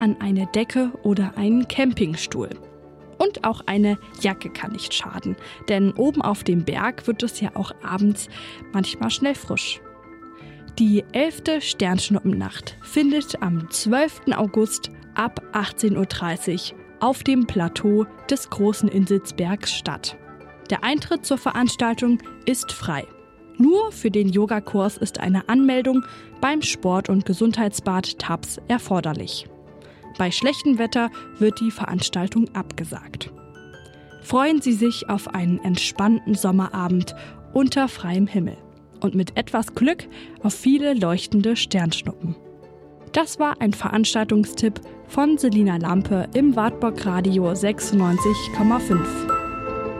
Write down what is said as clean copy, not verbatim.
an eine Decke oder einen Campingstuhl. Und auch eine Jacke kann nicht schaden, denn oben auf dem Berg wird es ja auch abends manchmal schnell frisch. Die 11. Sternschnuppennacht findet am 12. August ab 18:30 Uhr auf dem Plateau des Großen Inselsbergs statt. Der Eintritt zur Veranstaltung ist frei. Nur für den Yogakurs ist eine Anmeldung beim Sport- und Gesundheitsbad Taps erforderlich. Bei schlechtem Wetter wird die Veranstaltung abgesagt. Freuen Sie sich auf einen entspannten Sommerabend unter freiem Himmel und mit etwas Glück auf viele leuchtende Sternschnuppen. Das war ein Veranstaltungstipp von Selina Lampe im Wartburg Radio 96,5.